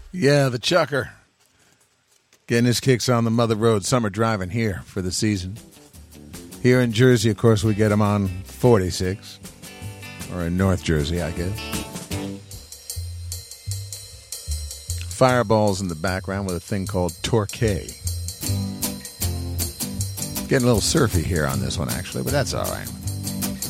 Yeah, the Chucker. Getting his kicks on the Mother Road summer driving here for the season. Here in Jersey, of course, we get him on 46. Or in North Jersey, I guess. Fireballs in the background with a thing called Torquay. Getting a little surfy here on this one, actually, but that's all right.